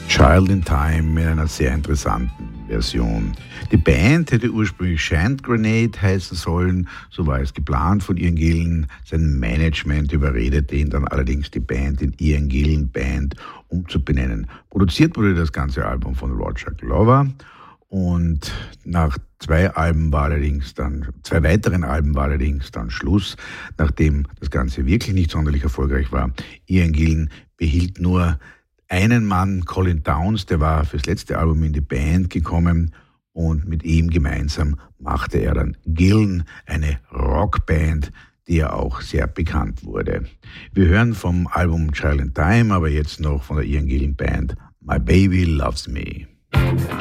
Child in Time in einer sehr interessanten Version. Die Band hätte ursprünglich Shant Grenade heißen sollen, so war es geplant von Ian Gillan. Sein Management überredete ihn dann allerdings, die Band in Ian Gillan Band umzubenennen. Produziert wurde das ganze Album von Roger Glover und nach zwei weiteren Alben war allerdings dann Schluss, nachdem das Ganze wirklich nicht sonderlich erfolgreich war. Ian Gillan behielt nur einen Mann, Colin Downs, der war fürs letzte Album in die Band gekommen und mit ihm gemeinsam machte er dann Gillan, eine Rockband, die ja auch sehr bekannt wurde. Wir hören vom Album Child in Time, aber jetzt noch von der Ian Gillan Band My Baby Loves Me.